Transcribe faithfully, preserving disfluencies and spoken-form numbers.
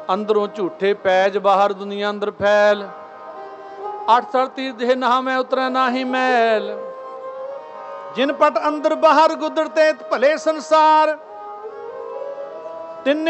ਅੰਦਰੋਂ ਝੂਠੇ ਪੈਜ, ਬਾਹਰ ਦੁਨੀਆ ਅੰਦਰ ਫੈਲ। ਅੱਠ ਸੜ ਤੀਰ ਦੇ ਨਹਾ ਮੈਂ ਉਤਰੈ ਨਾਹੀ ਮੈਲ। ਜਿਨ ਪਟ ਅੰਦਰ ਬਾਹਰ ਗੁਦਰ ਤੇ ਭਲੇ ਸੰਸਾਰ।